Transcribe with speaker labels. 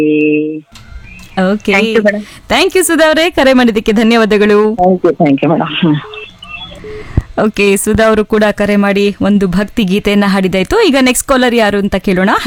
Speaker 1: Okay,
Speaker 2: Thank you, madam.
Speaker 1: Thank you Sudha ಅವರೇ, ಕರೆ ಮಾಡಿದ್ದಕ್ಕೆ ಧನ್ಯವಾದಗಳು.
Speaker 2: Thank you madam.
Speaker 1: Okay, Sudha ಅವರು ಕೂಡ ಕರೆ ಮಾಡಿ ಒಂದು ಭಕ್ತಿ ಗೀತೆಯನ್ನ ಹಾಡಿದಾಯ್ತು. ಈಗ ನೆಕ್ಸ್ಟ್ ಕಾಲರ್ ಯಾರು ಅಂತ ಕೇಳೋಣ.